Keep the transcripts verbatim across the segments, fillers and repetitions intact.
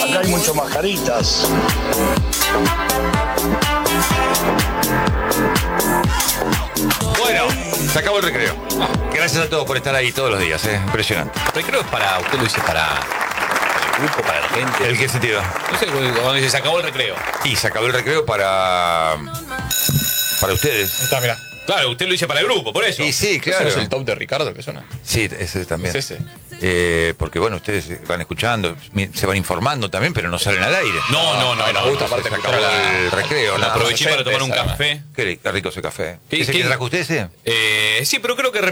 Acá hay muchos mascaritas. Bueno, se acabó el recreo. Gracias a todos por estar ahí todos los días, ¿eh? Impresionante. Recreo es para, usted lo dice para el grupo, para la gente. ¿En qué sentido? No sé, cuando dice se acabó el recreo. Y se acabó el recreo para... para ustedes. Está, mirá. Claro, usted lo dice para el grupo, por eso. Y sí, claro. ¿Ese no es el top de Ricardo que suena? Sí, ese también. Es ese. Eh, porque bueno, ustedes van escuchando, se van informando también, pero no salen al aire. No, no, no. no, nos gusta aparte Se escuchar acabó la- el recreo. la nada más. Aproveché para tomar un Esa, café. Qué rico, qué rico ese café. ¿Qué- ¿Ese qué- que trajo usted ese? Eh, sí, pero creo que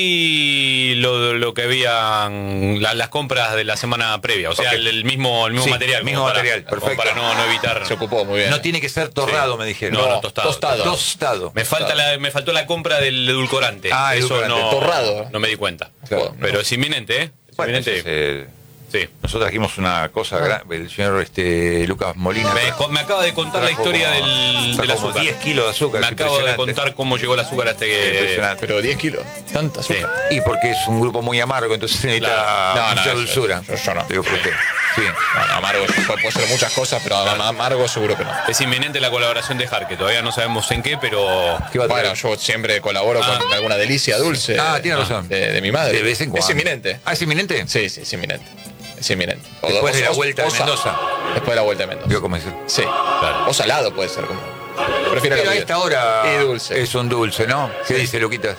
repetí lo, lo que habían la- las compras de la semana previa. O sea, Ok. el, el mismo, el mismo Sí, material. mismo como para- material, como perfecto. Para no, no evitar. Se ocupó muy bien. No tiene que ser torrado, Sí. me dijeron. No, no, tostado. Tostado. Tostado. Me falta la, me faltó la compra del edulcorante. Ah, Eso edulcorante. no, Torrado. no me di cuenta. Claro. Pero es inminente, ¿eh? Es Bueno, inminente. eso es, eh, Sí. nosotros trajimos una cosa grande, el señor este, Lucas Molina. Me, co- me acaba de contar la trajo historia como- del, del trajo como azúcar. diez kilos de azúcar. Me es acabo de impresionante. contar cómo llegó el azúcar a este. Impresionante. Pero diez kilos. Tanta Sí. azúcar. Y porque es un grupo muy amargo, entonces necesita Claro. No, no, mucha yo- dulzura. yo- yo no. Digo, ¿por qué? Sí. No, no, amargo. Puede, puede ser muchas cosas, pero amargo seguro que no. Es inminente la colaboración de Jar, que todavía no sabemos en qué, pero. ¿Qué va a Bueno, traer? yo siempre colaboro Ah. con alguna delicia dulce. Ah, tiene razón. De, de mi madre. De vez en cuando. Es inminente. Ah, ¿es inminente? Sí, sí, es inminente. Es inminente. O- Después o- de la o- vuelta de o sa- Mendoza. Después de la vuelta de Mendoza. Digo, ¿cómo decir? Sí. Claro. O salado puede ser. Como... Prefiero Pero a la esta hora Y dulce. es un dulce, ¿no? ¿Qué dice Luquitas?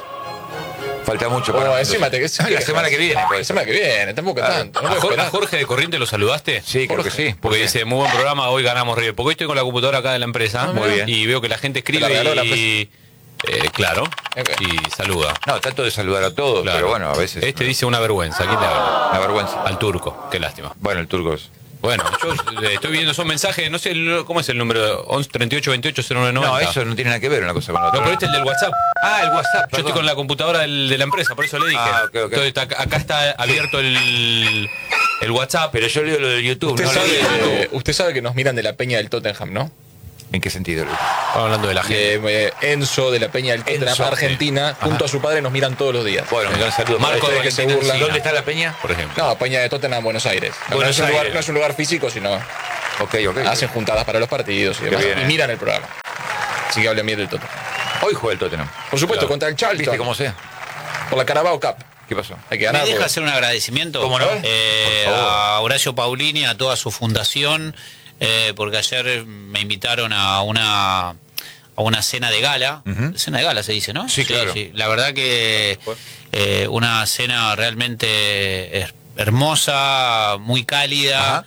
Falta mucho para... Oh, encima te que La semana que viene, La pues. semana que viene, tampoco Claro. tanto. No ¿A puedo Jorge, esperar. a Jorge de Corriente lo saludaste? Sí, creo que sí. Porque dice, muy buen programa, hoy ganamos River. Porque hoy estoy con la computadora acá de la empresa. Ah, muy bien. Y veo que la gente escribe Te la regaló la y... eh, claro. Ok. Y saluda. No, trato de saludar a todos, Claro. pero bueno, a veces... Este dice una vergüenza. ¿Quién te habla? Una vergüenza. Al turco. Qué lástima. Bueno, el turco es... Bueno, yo eh, estoy viendo esos mensajes, no sé el- cómo es el número, once treinta y ocho veintiocho cero nueve noventa. No, eso no tiene nada que ver una cosa con la otra. No, pero este es el del WhatsApp. Ah, el WhatsApp, Yo estoy perdón. con la computadora del- de la empresa, por eso le dije. Ah, ok, ok. Entonces, acá acá está abierto el, el WhatsApp. Pero yo leo lo de YouTube, Usted, no lo sabe, de YouTube. eh, usted sabe que nos miran de la Peña del Tottenham, ¿no? ¿En qué sentido? Luis? Estamos hablando de la gente. Eh, eh, Enzo de la Peña del Tottenham, Enzo, Argentina, sí. junto Ajá. a su padre nos miran todos los días. Bueno, un gran saludo. Marco Para de ustedes que se Valentín burlan. Encina. ¿Dónde está la peña? Por ejemplo. No, Peña de Tottenham, Buenos Aires. No, Buenos no es un lugar, Aires. no es un lugar físico, sino Ok, ok. hacen juntadas para los partidos y demás. bien, y eh. miran el programa. Así que hablen bien del Tottenham. Hoy juega el Tottenham. Por supuesto, Claro. contra el ¿Viste Charlton. cómo sea? Por la Carabao Cup. ¿Qué pasó? Hay que ¿Me ganar. deja porque- hacer un agradecimiento? ¿Cómo no? Eh, Por favor. a Horacio Paulini, a toda su fundación, eh, porque ayer me invitaron a una a una cena de gala. Ujú. Cena de gala se dice, ¿no? Sí, claro. La verdad que eh, una cena realmente her- hermosa, muy cálida. Ajá.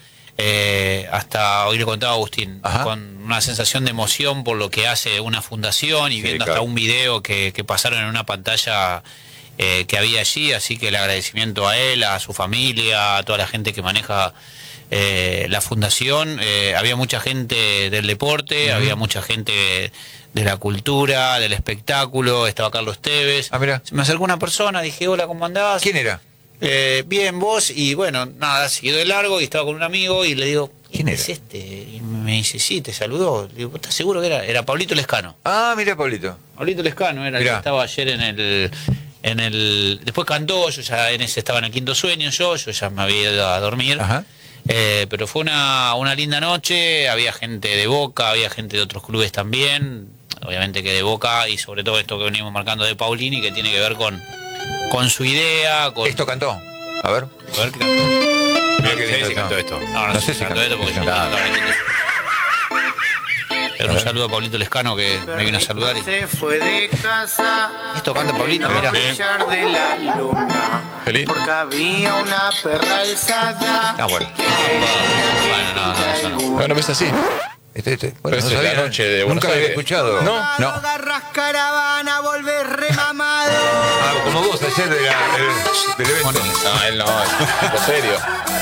Eh, hasta hoy le contaba a Agustín, Ajá. con una sensación de emoción por lo que hace una fundación y Sí, viendo claro. hasta un video que, que pasaron en una pantalla eh, que había allí, así que el agradecimiento a él, a su familia, a toda la gente que maneja eh, la fundación. Eh, había mucha gente del deporte, Ujú. había mucha gente de la cultura, del espectáculo, estaba Carlos Tevez. Ah, mira. Se me acercó una persona, dije, hola, ¿cómo andás? ¿Quién era? Eh, bien, vos, y bueno, nada, siguió de largo y estaba con un amigo y le digo, ¿Quién era? es este? Y me dice, sí, te saludó. Le digo, ¿estás seguro que era? Era Pablito Lescano. Ah, mira, Pablito. Pablito Lescano era el Mirá. que estaba ayer en el... en el Después cantó, yo ya en ese estaba en el quinto sueño, yo, yo ya me había ido a dormir. Ajá. Eh, pero fue una, una linda noche, había gente de Boca, había gente de otros clubes también, obviamente que de Boca, y sobre todo esto que venimos marcando de Paulini, que tiene que ver con, con su idea, con... Esto cantó. A ver. A ver qué cantó. Mira qué Sí, lindo sí, está. cantó esto. No, no, No sé sé si si cantó cantó. esto porque yo Claro. no estaba en el quinto. Pero un saludo a Pablito Lescano que me vino a saludar. Y... Se fue de casa. Esto canta Pablito, a mira. brillar de la luna. Feliz. Porque había una perra alzada. Ah, bueno. Bueno, no, no, eso no. Bueno, ves así. Este, este. Pero Bueno, no esta es sabía, la ¿no? noche de Buenos Nunca lo había Aires. escuchado. No. No. Agarras caravana, volvés remamado. Ah, como vos ayer de la- del, del evento. No, él no, es un tipo serio.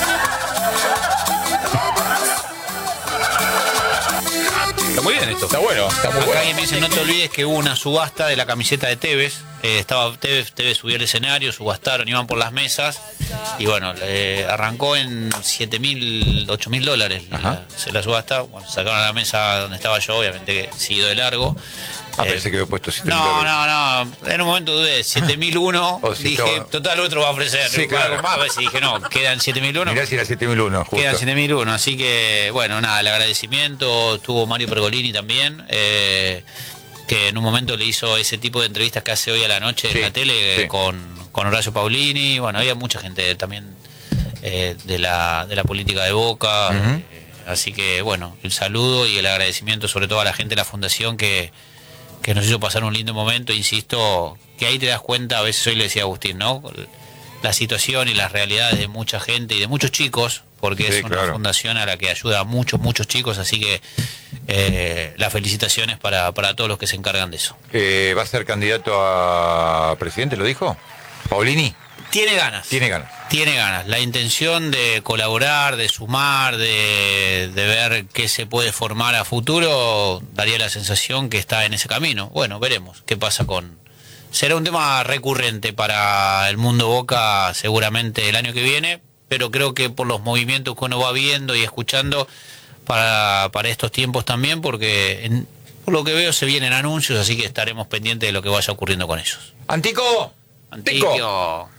Está muy bien esto. Está bueno, está muy Acá bueno. alguien me dice, no te olvides que hubo una subasta de la camiseta de Tevez. Eh, estaba Tevez, Tevez subió al escenario, subastaron, iban por las mesas. Y bueno, eh, arrancó en siete mil, ocho mil dólares. La, se la subasta. Bueno, sacaron a la mesa donde estaba yo, obviamente que siguió de largo. Ah, Eh, pensé que había puesto siete mil No, dólares. no, no. En un momento dudé. siete mil uno. Oh, sí, dije, todo. total, otro va a ofrecer. Sí, algo claro. más. A ver si dije, no, quedan siete mil uno. Mirá si era siete mil uno, justo. Quedan siete mil uno. Así que, bueno, nada, el agradecimiento. Estuvo Mario Pergolini también. Eh, que en un momento le hizo ese tipo de entrevistas que hace hoy a la noche Sí, en la tele sí. eh, con, con Horacio Paulini. Bueno, había mucha gente también eh, de, la, de la política de Boca. eh, así que, bueno, el saludo y el agradecimiento sobre todo a la gente de la Fundación que, que nos hizo pasar un lindo momento. Insisto, que ahí te das cuenta, a veces hoy le decía a Agustín, ¿no? La situación y las realidades de mucha gente y de muchos chicos, porque Sí, es una claro. fundación a la que ayuda a muchos, muchos chicos, así que eh, las felicitaciones para, para todos los que se encargan de eso. Eh, ¿Va a ser candidato a presidente, lo dijo? ¿Paulini? Tiene ganas. Tiene ganas. Tiene ganas. La intención de colaborar, de sumar, de, de ver qué se puede formar a futuro, daría la sensación que está en ese camino. Bueno, veremos qué pasa con... Será un tema recurrente para el mundo Boca seguramente el año que viene, pero creo que por los movimientos que uno va viendo y escuchando para, para estos tiempos también, porque en- por lo que veo se vienen anuncios, así que estaremos pendientes de lo que vaya ocurriendo con ellos. ¡Antico! Antiquio.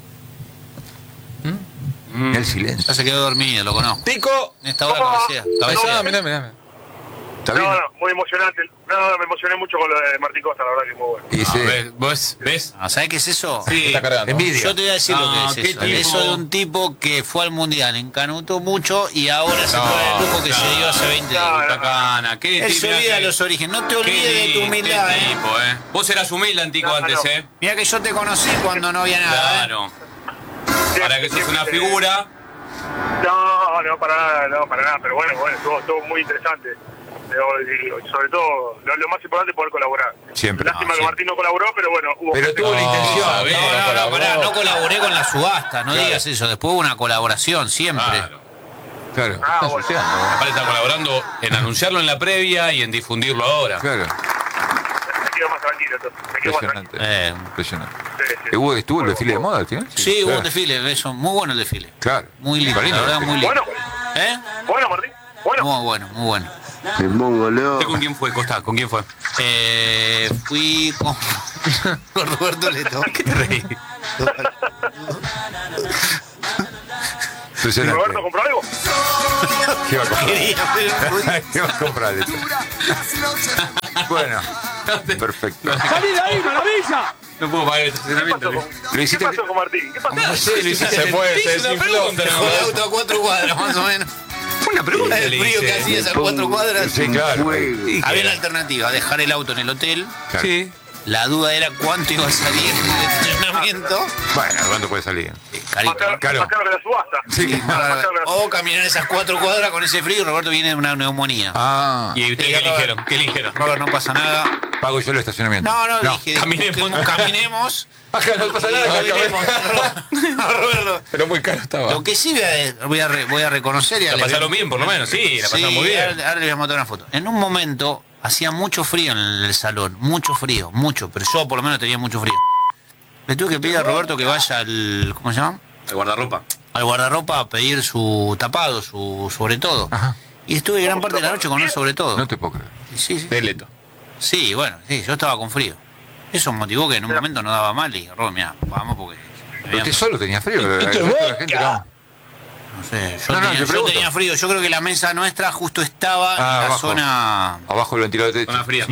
El silencio. Ya se quedó dormido, lo conozco. ¡Tico! En esta hora cabecea. cabecea. Ah, mirá, mirá. ¿Está No, bien? no, muy emocionante. No, no, me emocioné mucho con lo de Martín Costa, la verdad que es muy bueno. Y Ah, sí. ¿ves? ¿Vos ves? Ah, ¿sabés qué es eso? Sí. Está cargando. Envidia. Yo te voy a decir lo No, que qué es eso. tipo. Eso de un tipo que fue al mundial, encanutó mucho y ahora se No, trae el lujo que no. se dio hace veinte No, días. no. Bacana, qué Él tipo, se mirá olvida de qué- los orígenes. No te qué olvides de tu li- humildad, qué eh. tipo, eh. Vos eras humilde, Antico, No, antes, no. ¿eh? Mira que yo te conocí cuando no había nada. ¿eh? Claro. Siempre, Para que sos siempre una te- figura. No, no, para nada, no, para nada, pero bueno, bueno, estuvo, estuvo muy interesante. Pero, y sobre todo, lo, lo más importante es poder colaborar. Siempre. Lástima No, que siempre. Martín no colaboró, pero bueno, hubo Pero gente tuvo que- la intención. a ver. No, no, no, pará, no colaboré con la subasta, no Claro. digas eso. Después hubo una colaboración, siempre. Claro. Claro. Ah, está bueno. asociando. Aparte está colaborando en anunciarlo en la previa y en difundirlo ahora. Claro. Me quedo más tranquilo, entonces. Me quedo más tranquilo. Impresionante. Eh, Impresionante. Sí, sí. ¿Estuvo, estuvo el Muy desfile de bueno. moda al final? sí, hubo claro. un desfile, eso, muy bueno el desfile. Claro. Muy lindo, Lindo la verdad, desfile. muy lindo. Bueno, ¿Eh? bueno, Martín, bueno. Muy bueno, muy bueno. ¿Usted con quién fue, Costa? ¿Con quién fue? Eh, fui con, con Roberto Leto. ¿Qué te reí? Impresionante. ¿Roberto compró algo? ¿Qué va a comprar? Quería, pero fui- ¿Qué va a comprar esto? Bueno, perfecto. No puedo pagar el ¿Qué estacionamiento. pasó con, Lo ¿qué hiciste- pasó con Martín? ¿Qué pasó? No sé, lo hiciste Se fue, se Es una desinfló. pregunta, Dejó el ¿no? auto a cuatro cuadras, más o menos. Una pregunta El le frío que hice. hacía esas cuatro cuadras. Sí, claro. Había una alternativa, dejar el auto en el hotel. Claro. Sí. La duda era cuánto iba a salir el estacionamiento. Bueno, ¿cuánto puede salir? Eh, Más carito. caro, Claro. más caro que la subasta. Sí, Sí, Más caro que la o caminar esas cuatro cuadras con ese frío y Roberto viene de una neumonía. Ah, ¿Y ustedes qué eligieron? ¿Qué eligieron? Robert, no pasa nada. pago yo el estacionamiento. No, no, dije, caminemos. busquemos, caminemos. Acá no pasa nada. acá Caminemos. No, Roberto. Pero muy caro estaba. Lo que sí voy a, voy a, re- voy a reconocer y a La pasaron bien, por lo menos, sí, la pasaron Sí, muy bien. Ahora, ahora les voy a mostrar una foto. En un momento hacía mucho frío en el salón, mucho frío, mucho, pero yo por lo menos tenía mucho frío. Le tuve que pedir a Roberto que vaya al, ¿cómo se llama? El guardarropa. Al guardarropa a pedir su tapado, su sobre todo. Ajá. Y estuve gran parte de la noche con él sobre todo. No te puedo creer. Sí, sí. De Leto. Sí, bueno, sí, yo estaba con frío. Eso motivó que en un momento no daba mal y dije, Roberto, mira, vamos porque... me Pero voy a- usted solo tenía frío. el resto de la gente no. No sé, yo, No, no, tenía, te yo pregunto. tenía frío. Yo creo que la mesa nuestra justo estaba Ah, en la abajo. zona... Abajo el ventilador de techo. Zona fría.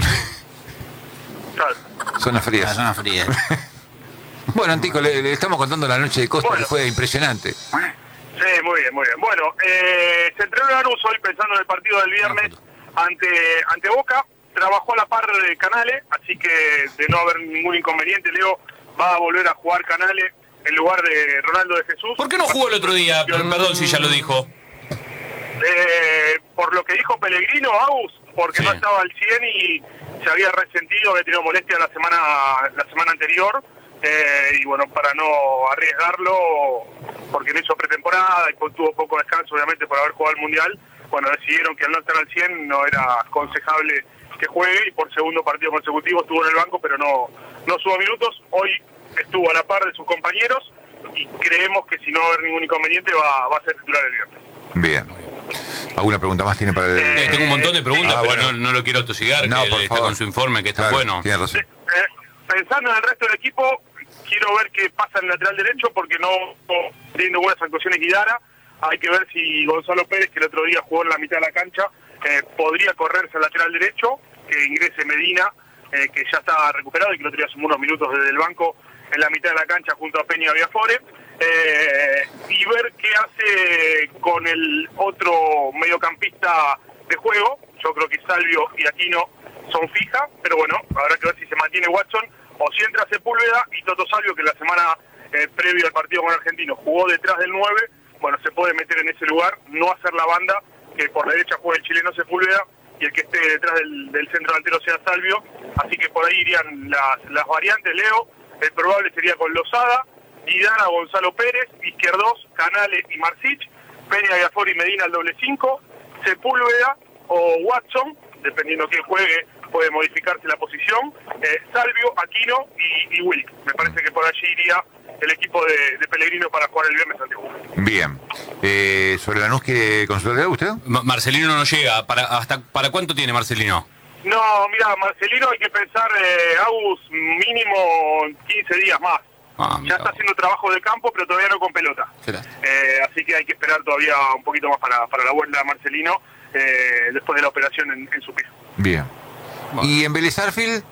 Claro. Zonas La frías. zona fría. Bueno, Antico, le, le estamos contando la noche de Costa Bueno. que fue impresionante. Sí, muy bien, muy bien. Bueno, eh, se entrenó Lanús hoy pensando en el partido del viernes ante ante Boca. Trabajó a la par de Canales, así que de no haber ningún inconveniente, Leo va a volver a jugar Canales en lugar de Ronaldo de Jesús. ¿Por qué no jugó el otro día? Perdón si ya lo dijo. Eh, por lo que dijo Pellegrino, Agus, porque Sí. no estaba al cien y se había resentido, había tenido molestia la semana la semana anterior. Eh, y bueno, para no arriesgarlo, porque no hizo pretemporada y tuvo poco descanso, obviamente, por haber jugado el Mundial, bueno, decidieron que al no estar al cien no era aconsejable que juegue y por segundo partido consecutivo estuvo en el banco, pero no, no subo minutos. Hoy estuvo a la par de sus compañeros y creemos que si no va a haber ningún inconveniente va, va a ser titular el viernes. Bien. ¿Alguna pregunta más tiene para el...? Eh, tengo un montón de preguntas, Ah, pero bueno. no, no lo quiero atosigar, No, que por él está favor. con su informe, que está Claro, bueno. tiene razón. Eh, pensando en el resto del equipo, quiero ver qué pasa en el lateral derecho porque no teniendo buenas actuaciones Guidara. Hay que ver si Gonzalo Pérez, que el otro día jugó en la mitad de la cancha, eh, podría correrse al lateral derecho, que ingrese Medina, eh, que ya está recuperado y que el otro día sumó unos minutos desde el banco en la mitad de la cancha junto a Peña Viafore. Eh, y ver qué hace con el otro mediocampista de juego. Yo creo que Salvio y Aquino son fijas, pero bueno, habrá que ver si se mantiene Watson o si entra Sepúlveda y Toto Salvio, que la semana eh, previo al partido con Argentino jugó detrás del nueve, bueno, se puede meter en ese lugar, no hacer la banda, que por la derecha juegue el chileno Sepúlveda y el que esté detrás del, del centro delantero sea Salvio, así que por ahí irían las, las variantes, Leo. El probable sería con Lozada, Guidara, Gonzalo Pérez, Izquierdos, Canales y Marcich, Peña, Viafore y Medina al doble cinco, Sepúlveda o Watson, dependiendo quién juegue, puede modificarse la posición, eh, Salvio, Aquino y, y Wilk. Me parece que por allí iría el equipo de, de Pellegrino para jugar el viernes ante Boca. Bien. Eh, ¿Sobre Lanús quiere consultar usted? Ma- Marcelino no llega. ¿Para, hasta, ¿Para cuánto tiene Marcelino? No, mira, Marcelino hay que pensar, eh, Agus, mínimo quince días más. Ah, Ya mira. está haciendo trabajo de campo, pero todavía no con pelota. Eh, así que hay que esperar todavía un poquito más para, para la vuelta de Marcelino, eh, después de la operación en, en su pie. Bien. ¿Y en Vélez Arfield?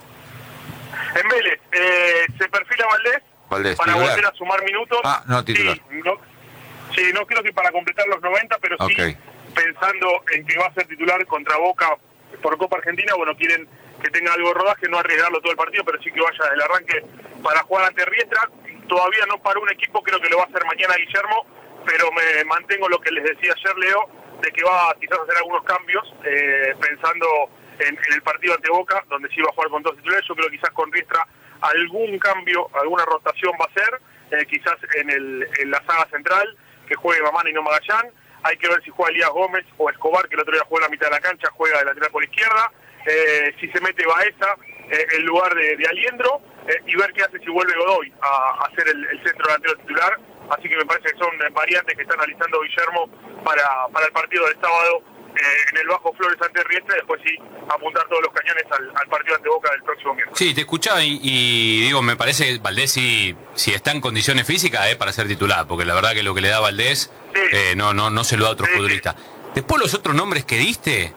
En Vélez, eh, se perfila Valdés, Valdés, para titular. volver a sumar minutos. Ah, no titular. Sí, no, sí, no creo que para completar los noventa, pero sí Ok. pensando en que va a ser titular contra Boca por Copa Argentina. Bueno, quieren que tenga algo de rodaje, no arriesgarlo todo el partido, pero sí que vaya desde el arranque para jugar ante Riestra. Todavía no para un equipo, creo que lo va a hacer mañana Guillermo, pero me mantengo lo que les decía ayer, Leo, de que va a quizás hacer algunos cambios, eh, pensando en, en el partido ante Boca, donde sí va a jugar con dos titulares. Yo creo que quizás con Riestra algún cambio, alguna rotación va a ser, eh, quizás en, el, en la saga central, que juegue Mamán y no Magallán. Hay que ver si juega Elías Gómez o Escobar, que el otro día jugó en la mitad de la cancha, juega de lateral por izquierda. Eh, si se mete Baeza eh, en lugar de, de Aliendro, eh, y ver qué hace si vuelve Godoy a, a hacer el, el centro delantero titular. Así que me parece que son eh, variantes que está analizando Guillermo para, para el partido del sábado eh, en el Bajo Flores ante Riestra, y después sí apuntar todos los cañones al, al partido ante Boca del próximo miércoles. Sí, te escuchaba y, y digo, me parece que Valdés sí, sí está en condiciones físicas eh, para ser titular, porque la verdad que lo que le da Valdés Sí. eh, no, no, no se lo da a otro Sí, futbolista. Después los otros nombres que diste,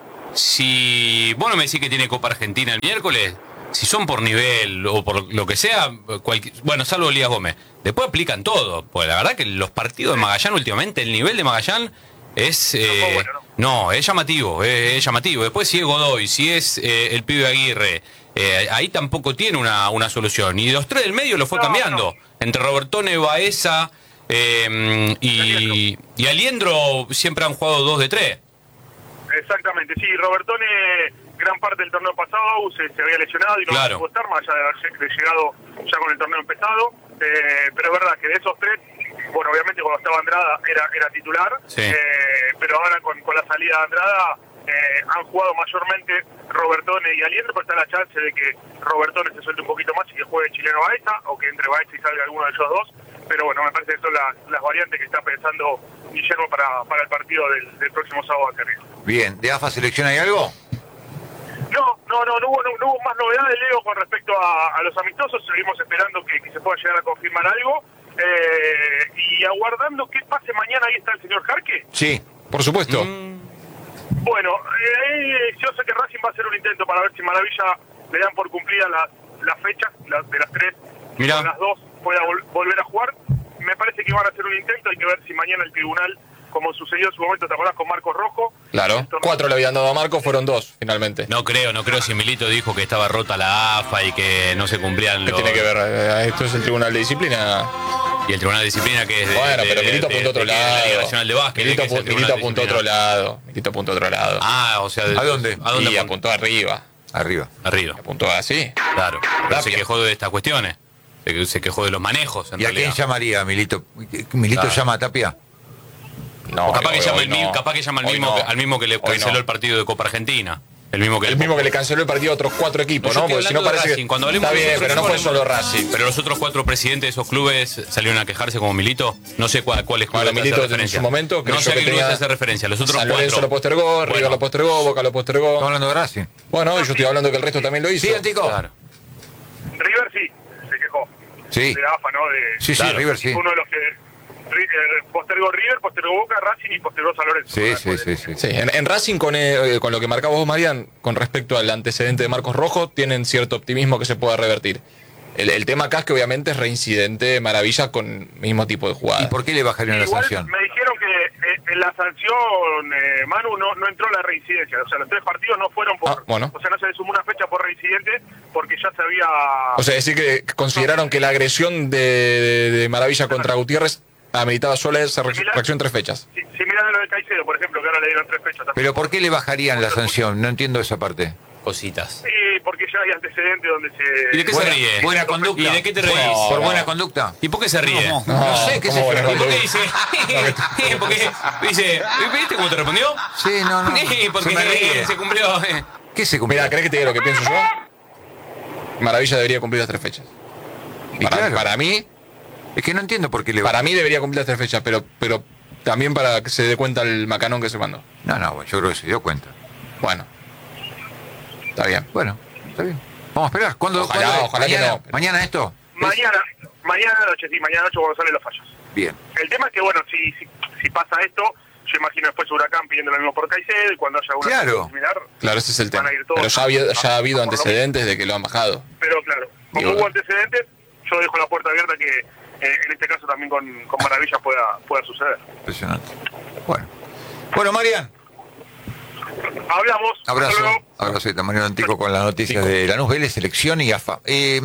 si vos no me decís que tiene Copa Argentina el miércoles, si son por nivel o por lo que sea, cualquier, bueno, salvo Elías Gómez, después aplican todo, porque la verdad que los partidos de Magallán últimamente, el nivel de Magallán es eh, fue bueno, no, es llamativo, es, es llamativo. Después si es Godoy, si es eh, el pibe Aguirre, eh, ahí tampoco tiene una, una solución. Y los tres del medio lo fue No, cambiando. no. Entre Robertone, Baeza eh, y, y Aliendro siempre han jugado dos de tres. Exactamente, sí, Robertone gran parte del torneo pasado se, se había lesionado y no Claro. pudo estar, más allá de haber de llegado ya con el torneo empezado, eh, pero es verdad que de esos tres, bueno, obviamente cuando estaba Andrada era, era titular, Sí. eh, pero ahora con, con la salida de Andrada eh, han jugado mayormente Robertone y Aliendro, pero está la chance de que Robertone se suelte un poquito más y que juegue chileno Baeza, o que entre Baeza y salga alguno de ellos dos, pero bueno, me parece que son las, las variantes que está pensando Guillermo para, para el partido del, del próximo sábado ante Riestra. Bien. ¿De A F A Selección hay algo? No, no, no, no hubo, no, no hubo más novedades, Leo, con respecto a, a los amistosos. Seguimos esperando que, que se pueda llegar a confirmar algo. Eh, y aguardando qué pase mañana. Ahí está el señor Jarque. Sí, por supuesto. Bueno, eh, yo sé que Racing va a hacer un intento para ver si Maravilla le dan por cumplidas las, las fechas, las de las tres, Mirá. con las dos pueda vol- volver a jugar. Me parece que van a hacer un intento. Hay que ver si mañana el tribunal, como sucedió en su momento, ¿te acordás con Marcos Rojo? Claro. El torneo- Cuatro le habían dado a Marco, fueron dos, finalmente. No creo, no creo si Milito dijo que estaba rota la A F A y que no se cumplían ¿Qué los... tiene que ver? Eh, Esto es el Tribunal de Disciplina. Y el Tribunal de Disciplina que es de... Bueno, de- pero de- Milito de- apuntó a otro de- de la Liga lado. Nacional de Básquet. Milito, ¿qué es el apu- Tribunal Milito de apuntó a otro Disciplina? lado. Milito apuntó a otro lado. Ah, o sea... de- ¿A dónde? ¿A dónde y apuntó? apuntó arriba. Arriba. Arriba. Apuntó así. Claro. Pero Tapia. se quejó de estas cuestiones. Se, se quejó de los manejos, en ¿Y a realidad. quién llamaría, Milito? ¿Milito Claro. llama a Tapia? No, O capaz hoy- que llama, hoy el, mi- no. capaz que llama al Hoy mismo, no. que- al mismo que le Hoy canceló no. el partido de Copa Argentina. El mismo que el mismo que le canceló el partido a otros cuatro equipos, yo ¿no? estoy Porque si no hablando de parece Racing. que Cuando hablemos está de bien, nosotros, pero no fue hablemos- solo Racing. Pero los otros cuatro presidentes de esos clubes salieron a quejarse como Milito. No sé cuál, cuáles Bueno, clubes Milito hace en referencia. su momento creyó no sé a que qué clubes tenía- hace referencia. Los otros San Lorenzo cuatro. lo postergó, River Bueno. lo postergó, Boca lo postergó. Estamos hablando de Racing. Bueno, yo estoy hablando que el resto también lo hizo. Sí, Antico. Claro. River sí, se quejó. Sí. De A F A, ¿no? De, Sí, sí, Claro. River sí. Uno de los que ri- eh, postergó River, postergó Boca, Racing y postergó San Lorenzo. Sí, ¿verdad? sí, sí, sí. Sí, en, en Racing, con, eh, con lo que marcabas vos, Marian, con respecto al antecedente de Marcos Rojo, tienen cierto optimismo que se pueda revertir. El, el tema acá es que obviamente es reincidente Maravilla con el mismo tipo de jugada. ¿Y por qué le bajarían la Igual sanción? me dijeron que eh, en la sanción, eh, Manu, no, no entró la reincidencia. O sea, los tres partidos no fueron por... Ah, bueno. O sea, no se le sumó una fecha por reincidente porque ya se había... O sea, decir que consideraron que la agresión de, de- de Maravilla contra Gutiérrez ameritaba sola esa re- reacción en tres fechas. Si, si miran lo de Caicedo, por ejemplo, que ahora le dieron tres fechas también. ¿Pero por qué le bajarían la sanción? No entiendo esa parte. Cositas. Sí, porque ya hay antecedentes donde se... ¿Y de qué Buena, se ríe? buena conducta. ¿Y de qué te reís? Bueno, ¿Por No. buena conducta? ¿Y por qué se ríe? ¿Cómo? No sé, qué sé ¿cómo yo. buena ¿Y por qué conducta? dice? Porque dice, ¿viste cómo te respondió? Sí, no, no. Porque Se me ríe. se, se cumplió. eh. ¿Qué se cumplió? Mira, ¿crees que te diga lo que pienso yo? Maravilla debería cumplir las tres fechas. Y Para, claro. para mí, Es que no entiendo por qué le para bajan. mí debería cumplir las tres fechas, pero, pero también para que se dé cuenta el macanón que se mandó. No, no, bueno, yo creo que se dio cuenta. Bueno, está bien. Bueno, está bien. Vamos a esperar. ¿Cuándo? Ojalá, cuándo es? ojalá que ¿Mañana? no, pero- ¿Mañana esto? Mañana, mañana noche, sí, mañana noche cuando salen los fallos. Bien. El tema es que, bueno, si, si, si pasa esto, yo imagino después Huracán pidiendo lo mismo por Caicedo y cuando haya alguna Claro. situación similar. Claro, ese es el Van tema. a ir todos Pero ya ha habido, ya ha habido por lo mismo. antecedentes de que lo han bajado. Pero claro, como Digo, hubo antecedentes, yo dejo la puerta abierta que eh, en este caso también con, con Maravilla pueda, pueda suceder. Impresionante. Bueno. Bueno, Marian. Hablamos. hasta Abrazo. luego. Abrazo de Mariano Antico con las noticias de Lanús Vélez, selección y A F A. Eh,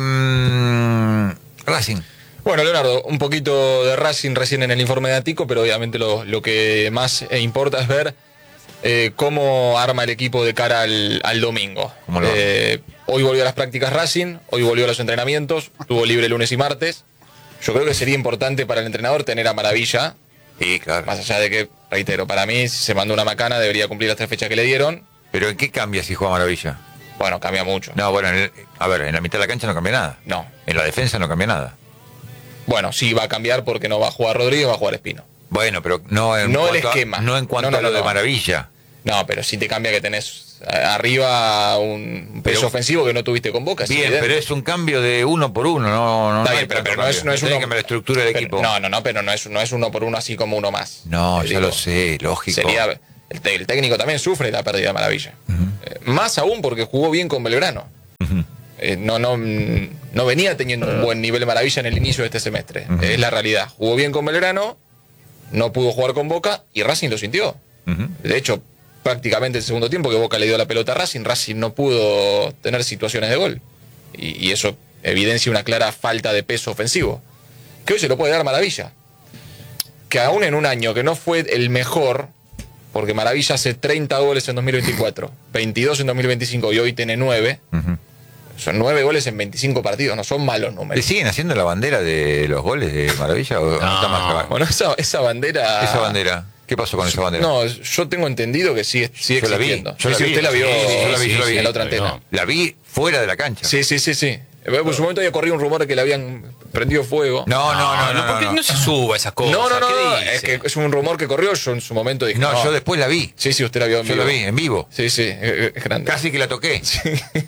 mm, Racing. Bueno, Leonardo, un poquito de Racing recién en el informe de Antico, pero obviamente lo, lo que más eh, importa es ver eh, cómo arma el equipo de cara al, al domingo. ¿Cómo lo arma? Eh, hoy volvió a las prácticas Racing, hoy volvió a los entrenamientos, tuvo libre lunes y martes. Yo creo que sería importante para el entrenador tener a Maravilla, Sí, claro. más allá de que, reitero, para mí si se mandó una macana debería cumplir las tres fechas que le dieron. Pero ¿en qué cambia si juega Maravilla? Bueno, cambia mucho. No, bueno, en el- a ver, en la mitad de la cancha no cambia nada. No. En la defensa no cambia nada. Bueno, sí va a cambiar porque no va a jugar Rodríguez, va a jugar Espino. Bueno, pero no en No el cuanto a- esquema. no en cuanto No, no, a lo no, de no. Maravilla. No, pero sí te cambia que tenés eh, arriba un peso Pero- ofensivo que no tuviste con Boca. es Bien, evidente. pero es un cambio de uno por uno, no, no, Está no bien, hay pero, tanto pero no es, cambio. no es Tiene uno. que cambiar la estructura del pero- equipo. No, no, no, pero no es, no es uno por uno así como uno más. No, Eh, ya digo, lo sé, lógico. Sería, el, te- el técnico también sufre la pérdida de Maravilla. Eh, más aún porque jugó bien con Belgrano. Ujú. Eh, no, no, mm, no venía teniendo un buen nivel de Maravilla en el inicio de este semestre. Ujú. Es la realidad. Jugó bien con Belgrano, no pudo jugar con Boca y Racing lo sintió. Ujú. De hecho, prácticamente el segundo tiempo que Boca le dio la pelota a Racing, Racing no pudo tener situaciones de gol. Y, y eso evidencia una clara falta de peso ofensivo. Que hoy se lo puede dar Maravilla. Que aún en un año que no fue el mejor, porque Maravilla hace treinta goles en dos mil veinticuatro, veintidós en dos mil veinticinco y hoy tiene nueve. Ujú. Son nueve goles en veinticinco partidos, no son malos ¿Le números. siguen haciendo la bandera de los goles de Maravilla o no está más acabado? Bueno, esa, esa bandera... Esa bandera. ¿Qué pasó con esa bandera? No, yo tengo entendido que sigue, sigue Yo la vi, existiendo. yo la Sí, sí, vi, usted la vio sí, sí, yo la vi, sí, yo la sí, vi. en la otra La vio. antena. La vi fuera de la cancha. Sí, sí, sí, sí. Eh, En su momento había corrido un rumor de que le habían prendido fuego. No, no, no, no. ¿por qué no, no se suba esas cosas? no, no, no, ¿Qué no, dice? es que es un rumor que corrió. Yo en su momento dije. No, yo después la vi. Sí, sí, usted la vio en Yo vivo. la vi en vivo. Sí, sí, es es grande. Casi que la toqué. Sí.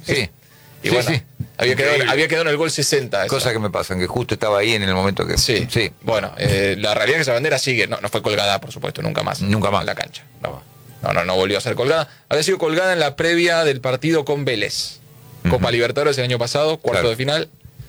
Y Sí, bueno, sí. Había, quedado, Increíble. había quedado en el gol sesenta. esa. Cosas que me pasan, que justo estaba ahí en el momento que. Sí, Sí. Bueno, eh, la realidad es que esa bandera sigue. No, no fue colgada, por supuesto, nunca más. Nunca más. En la cancha. No, no, no, no volvió a ser colgada. Había sido colgada en la previa del partido con Vélez. Copa Libertadores el año pasado, cuarto Claro. de final.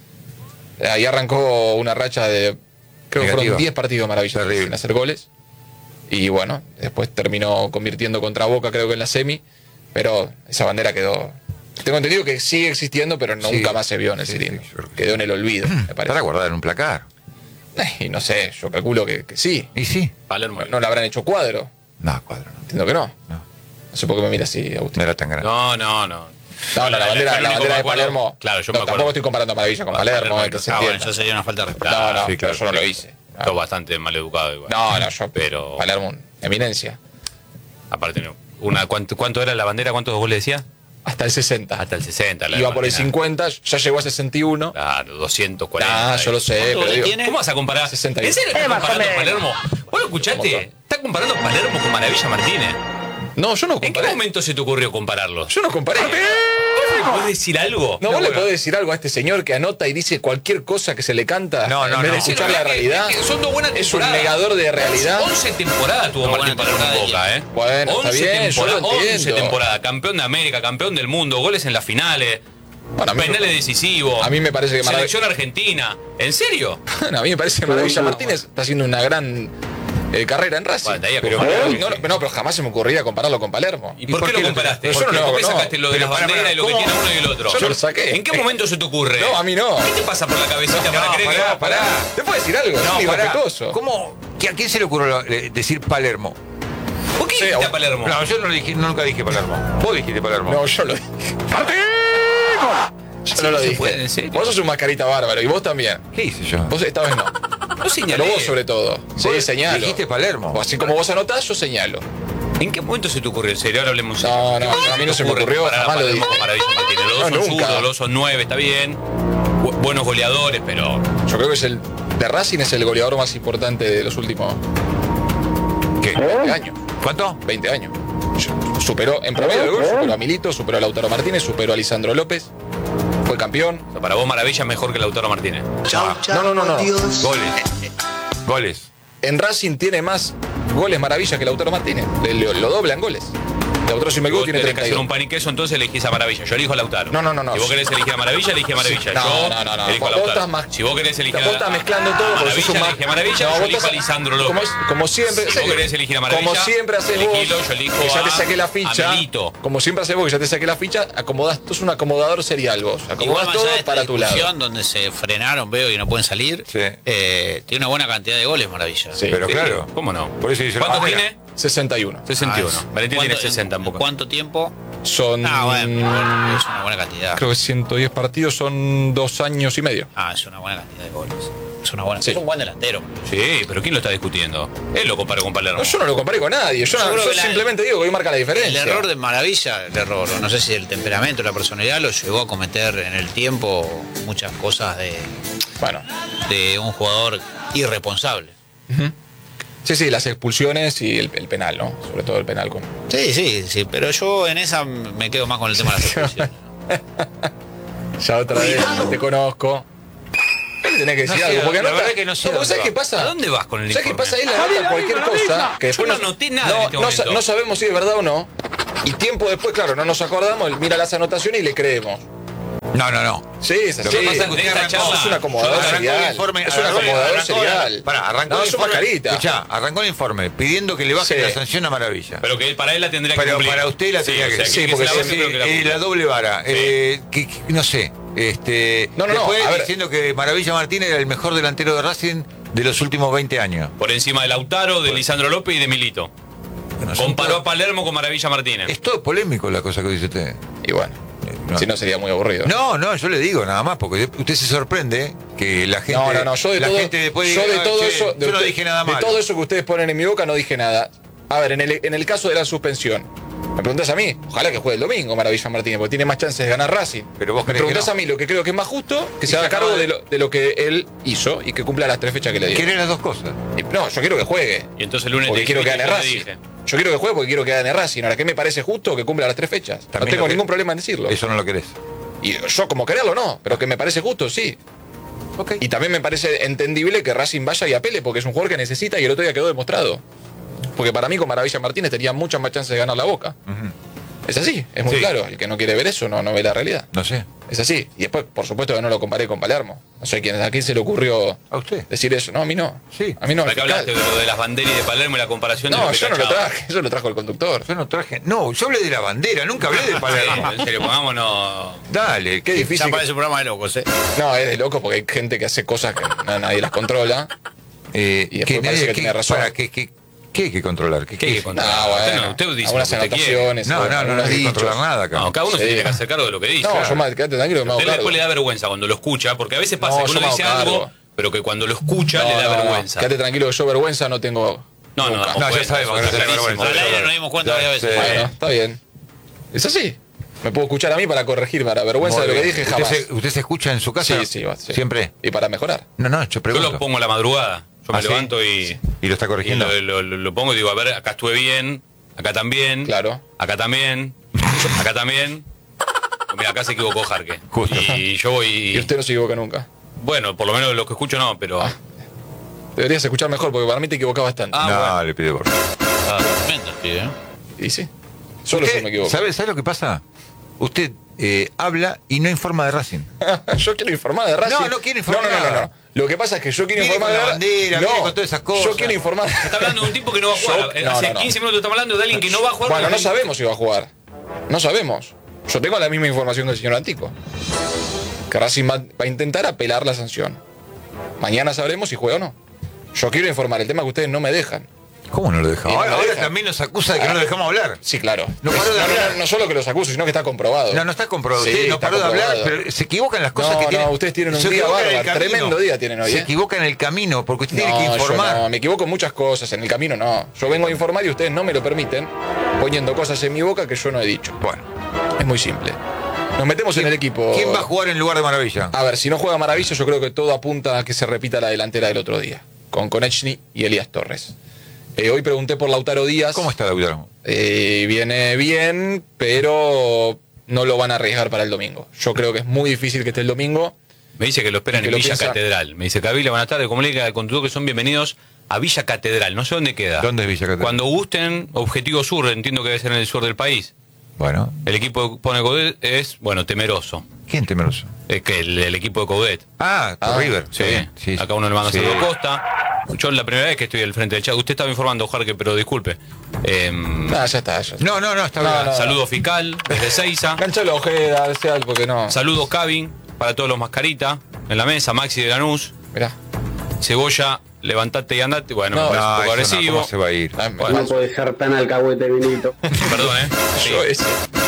Eh, Ahí arrancó una racha de. Creo que Negativa. fueron diez partidos maravillosos Terrible. sin hacer goles. Y bueno, después terminó convirtiendo contra Boca, creo que en la semi. Pero esa bandera quedó. Tengo entendido que sigue existiendo, pero nunca Sí. más se vio en el Sí, cilindro. sí, yo creo que Quedó en el olvido, me Estará parece. guardada en un placar. Eh, Y no sé, yo calculo que, que sí. Y sí. Palermo. No, no le habrán hecho cuadro. No, cuadro, no. Entiendo que no. No. No sé por qué me mira así, Agustín. No era tan grande. No, no, no. No, no, la bandera, la bandera de Palermo. Claro, yo no, me acuerdo. tampoco estoy comparando a Maravilla con Ah, Palermo, Palermo, eh, que se Ah, bueno, entienda. eso sería una falta de respeto. No, no, Sí, claro, pero yo no sí. lo hice. Esto es bastante mal educado igual. No, no, yo. Pero- Palermo, eminencia. Aparte no. Una, ¿cuánto, ¿Cuánto era la bandera? ¿Cuántos goles decía? hasta el sesenta. Hasta el sesenta. la Iba de por el Martina. cincuenta, ya llegó a sesenta y uno. Claro, doscientos cuarenta. Ah, yo lo sé, ¿Cuánto pero digo, tiene? ¿Cómo vas a comparar? sesenta y uno. ¿En serio estás Eh, más o comparando menos. Palermo? ¿Vos lo escuchaste? Montón. Está comparando Palermo con Maravilla Martínez. No, yo no ¿En qué comparé. momento se te ocurrió compararlos? Yo no comparé. ¿Puedes decir algo? No, vos le bueno. podés decir algo a este señor que anota y dice cualquier cosa que se le canta No, no, en vez de no. escuchar la Es que- realidad. es que son dos buenas Es un temporadas. negador de realidad. once temporadas tuvo Una Martín buena Palermo en temporada Boca, ¿eh? Bueno, está once bien, yo lo temporadas, once entiendo. temporadas, campeón de América, campeón del mundo, goles en las finales, Bueno, a mí me- penales decisivos. a mí me parece que Marav- Selección argentina. ¿En serio? Bueno, a mí me parece que Maravilla Martínez está haciendo una gran eh, carrera en Racing. Bueno, estaría pero, con Palermo. no, no, no, pero jamás se me ocurría compararlo con Palermo. ¿Y por, qué, lo comparaste? Yo ¿Por, no qué? lo- ¿Por qué no, sacaste lo de pero las pará, banderas pará, y lo que ¿cómo? tiene uno y el otro? Yo lo saqué. ¿En qué momento se te ocurre? No, a mí no. ¿Qué te pasa por la cabecita No, para creer que pará, va pará. ¿Te puedo decir algo? No, es pará. irrespetuoso. ¿Cómo? ¿Que ¿A quién se le ocurrió eh, decir Palermo? ¿Por qué Sí, dijiste a- a Palermo? No, yo no lo dije, nunca dije Palermo. Vos dijiste Palermo. No, yo lo dije. Yo no lo se dije. puede, ¿en serio? Vos sos un mascarita bárbaro y vos también. ¿Qué hice yo? Vos esta vez no. No señalé. Pero vos sobre todo. Sí, Vos señalo. dijiste Palermo. O así como vos anotás, yo señalo. ¿En qué momento se te ocurrió? En serio, ahora hablemos en serio. No, no, ¿En qué momento a mí no te se me ocurre ocurrió, comparar a jamás lo Palermo dije. con Maravilla Martínez? Los dos No, son nunca. zurdos, los dos son nueve, está bien. Bu- buenos goleadores, pero. Yo creo que es el de Racing es el goleador más importante de los últimos ¿Qué? veinte años. ¿Cuánto? veinte años. Superó en promedio de gol, superó a Milito, superó a Lautaro Martínez, superó a Lisandro López, fue campeón. O sea, para vos, Maravilla es mejor que Lautaro Martínez. Chau, chau, No, no, no, no. adiós. Goles. Goles. En Racing tiene más goles Maravilla que Lautaro Martínez. Le- Lo, lo dobla en goles. Lautaro Si Simelgo vos tiene tenés que treinta y hacer dos. un pan y queso, entonces elegís a Maravilla. Yo elijo a Lautaro. No, no, no, no. Si vos querés elegir a Maravilla, elegí a Maravilla. No, Yo no, no, no. elijo a Vos Lautaro. estás más- Si vos querés elegir a Vos estás mezclando todo porque Maravilla, sos un ma- elegí a Maravilla, No, yo vos elijo a estás- Lisandro López. Como, como siempre. Si vos querés elegir a Maravilla, Como siempre haces vos. elegilo, yo elijo que ya te a- saqué la a ficha. Milito. Como siempre haces vos, que ya te saqué la ficha. Acomodás, tú sos un acomodador serial vos. Igual Acomodás más todo allá de esta para tu lado. discusión donde se frenaron, veo y no pueden salir, Sí. eh, tiene una buena cantidad de goles, Maravilla. Sí. Pero Sí, claro. ¿Cómo no? Por eso dice ¿Cuánto ah, tiene? sesenta y uno. sesenta y uno. Ah, Valentín tiene ¿cuánto- sesenta en en Boca. ¿Cuánto tiempo? Son. Ah, bueno, es una buena cantidad. Creo que ciento diez partidos son dos años y medio. Ah, es una buena cantidad de goles. Es una buena. Sí. Es un buen delantero. Sí, pero ¿quién lo está discutiendo? Él lo comparó con Palermo. No, yo no lo comparé con nadie. Yo, no- Seguro yo que la- simplemente digo que hoy marca la El diferencia. error de Maravilla, el error, no sé si el temperamento, la personalidad lo llevó a cometer en el tiempo muchas cosas de, Bueno, de un jugador irresponsable. sí, sí, las expulsiones y el, el penal, ¿no? Sobre todo el penal con. Sí, sí, sí, pero yo en esa me quedo más con el tema de las expulsiones. Ya otra vez te conozco. Él tenés que decir No sé, algo. Porque la anota- verdad que no sé porque dónde ¿sabes va. qué pasa? ¿A dónde vas con el ¿Sabes qué informe? pasa? Él anota cualquier cosa que después Yo no anoté nada no, en este no sa- momento. no sabemos si es verdad o no. Y tiempo después, claro, no nos acordamos, él mira las anotaciones y le creemos. No, no, no. Sí, es así. Lo que pasa es que de usted esta arrancó, charla- es un acomodador arrancó el serial. informe, Es un arrancó- acomodador arrancó- serial. Pará, arrancó No, el es un informe. mascarita. Escuchá, arrancó el informe pidiendo que le baje Sí. la sanción a Maravilla. Pero que él para él la tendría que Pero cumplir. para usted la tendría o que sea, sí, que porque se la se- baje, pero que la Eh, cumpla. la doble vara. Sí. Eh, que- que- no sé. Este, No, no, no, después a ver. diciendo que Maravilla Martínez era el mejor delantero de Racing de los últimos veinte años. Por encima de Lautaro, de Lisandro López y de Milito. Bueno, son Comparó todo- a Palermo con Maravilla Martínez. Es todo polémico la cosa que dice usted. Y bueno, no. si no sería muy aburrido. No, no, yo le digo nada más, porque usted se sorprende que la gente. No, no, no, yo de la todo, gente después yo diga, de "Ah, todo che, eso, de yo no usted- dije nada de malo". todo eso que ustedes ponen en mi boca no dije nada. A ver, en el, en el caso de la suspensión, me preguntás a mí, ojalá que juegue el domingo Maravilla Martínez, porque tiene más chances de ganar Racing. Pero vos me creés que preguntás no. a mí lo que creo que es más justo, que Y se haga se cargo acaba de de- lo, de lo que él hizo y que cumpla las tres fechas que le dieron. Quiere las dos cosas. Y- No, yo quiero que juegue. Y entonces el lunes Porque te quiero que dijiste, gane yo le Racing. dije. Yo quiero que juegue porque quiero que gane Racing. Ahora, ¿qué me parece justo? Que cumpla las tres fechas. no También tengo lo que- ningún problema en decirlo. Eso no lo querés. Y yo como quererlo no, pero que me parece justo, sí. Ok. Y también me parece entendible que Racing vaya y apele porque es un jugador que necesita y el otro día quedó demostrado. Porque para mí con Maravilla Martínez tenía muchas más chances de ganar la Boca. Es así, es muy Sí. claro. El que no quiere ver eso no, no ve la realidad. No sé. Es así. Y después, por supuesto, que no lo comparé con Palermo. No sé quién, a quién se le ocurrió ¿A usted? decir eso. No, a mí no. Sí. A mí no. ¿Para al qué fiscal. hablaste de lo de las banderas y de Palermo y la comparación de No, lo que yo no lo tachaba? traje. Eso lo trajo el conductor. Yo no traje. No, yo hablé de la bandera, nunca hablé de Palermo. Sí, en serio, pongámonos. Dale, Qué qué difícil. Ya que- parece un programa de locos, ¿eh? No, es de loco porque hay gente que hace cosas que na- nadie las controla. Eh, Y después parece que tiene razón. Para, ¿qué, qué, ¿Qué hay que controlar? ¿Qué, ¿Qué hay que qué- controlar? No, Usted bueno. no, usted dice algunas lo que usted quiere. anotaciones. No, no, no, no algunos hay que dichos. controlar nada acá. No, cada uno se Sí. tiene que hacer cargo de lo que dice. No, yo más, quédate tranquilo, me hago Usted cargo. después le da vergüenza cuando lo escucha, porque a veces pasa No, que yo uno me hago dice algo, cargo. pero que cuando lo escucha le No, da no, no, vergüenza. Quédate tranquilo que yo vergüenza no tengo. No, no, nunca. No, ya Bueno, sabemos que no está tiene clarísimo. vergüenza. Al aire nos dimos cuenta Ya varias veces. sé. Bueno, está bien. Es así. Me puedo escuchar a mí para corregir, para vergüenza Muy de lo que bien. dije, ¿Usted jamás. se, ¿Usted se escucha en su casa? Sí, sí, va, sí. ¿Siempre? Y para mejorar. No, no, yo Yo pregunto. lo pongo a la madrugada. Yo me ¿Ah, sí? levanto y, ¿Y lo está y corrigiendo? lo, lo- lo- lo pongo y digo, a ver, acá estuve bien, acá también. Claro. Acá también. Acá también. Mira, acá se equivocó Jarque. Justo. Y yo voy. Y usted no se equivoca nunca. Bueno, por lo menos lo que escucho no, pero. Ah. Deberías escuchar mejor, porque para mí te equivocas bastante. Ah, no, bueno. le pido por Ah, tremendo el pibe, ¿eh? Y sí. Solo Usted, yo me equivoco. ¿sabe, ¿Sabe lo que pasa? Usted eh, habla y no informa de Racing. Yo quiero informar de Racing. No, no quiere informar No, no, no, no, nada. no. Lo que pasa es que yo quiero Viene informar con la de bandera, no, viene con todas esas cosas. Yo quiero informar. Está hablando de un tipo que no va a jugar. Yo- no, Hace no, no. quince minutos estamos hablando de alguien que no va a jugar. Bueno, no porque- sabemos si va a jugar. No sabemos. Yo tengo la misma información que el señor Antico. Que Racing va, va a intentar apelar la sanción. Mañana sabremos si juega o no. Yo quiero informar. El tema es que ustedes no me dejan. ¿Cómo no lo dejamos? Y no Ahora, lo ahora dejan. también nos acusa de que no lo dejamos hablar. Sí, claro. No Es- paró de no, hablar. no, no solo que los acuso, sino que está comprobado. No, no está comprobado. Sí, Usted no está paró de hablar, comprobado. pero se equivocan las cosas No, que no, tienen. ustedes tienen un Se día equivocan en el bárbaro, camino. tremendo día tienen hoy, Se ¿eh? equivocan en el camino, porque usted No, tiene que yo informar. no, me equivoco en muchas cosas. En el camino no. Yo vengo a informar y ustedes no me lo permiten, poniendo cosas en mi boca que yo no he dicho. Bueno, Es muy simple. Nos metemos en el equipo. ¿quién va a jugar en lugar de Maravilla? A ver, si no juega Maravilla, yo creo que todo apunta a que se repita la delantera del otro día, con Konechny y Elías Torres. Eh, hoy pregunté por Lautaro Díaz. ¿Cómo está Lautaro? Eh, viene bien, pero no lo van a arriesgar para el domingo. Yo creo que es muy difícil que esté el domingo. Me dice que lo esperan Que en lo Villa piensa- Catedral. Me dice, Cavila, buenas tardes, comunica con todo que son bienvenidos a Villa Catedral. No sé dónde queda. ¿Dónde es Villa Catedral? Cuando gusten, Objetivo Sur, entiendo que debe ser en el sur del país. Bueno, El equipo que pone Coudet es, bueno, temeroso. ¿quién temeroso? Es que el, el equipo de Coudet. Ah, Ah, River. Sí, sí. acá uno le manda Sí. saludo a Costa. Yo la primera vez que estoy al frente del chat. Usted estaba informando, Jarque, pero disculpe. Eh, Ah, ya está, ya está. No, no, no, está No, bien. no. Saludo Fiscal desde Seiza. Cancha la ojeda, sea algo porque no. Saludos Cabin para todos los mascaritas en la mesa. Maxi de Lanús. Mirá. Cebolla, levantate y andate. Bueno, No, me parece No, un poco eso no, agresivo. ¿cómo se va a ir? Ah, me Bueno. paso. puede ser tan alcahuete, Vinito. Perdón, ¿eh? Sí. Yo ese.